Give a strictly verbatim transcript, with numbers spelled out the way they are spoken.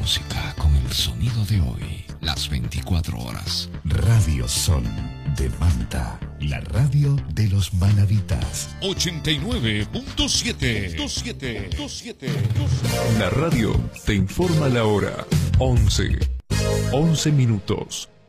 música con el sonido de hoy, las veinticuatro horas. Radio Sol de Manta, la radio de los manavitas. ochenta y nueve punto siete. La radio te informa la hora. once. once minutos.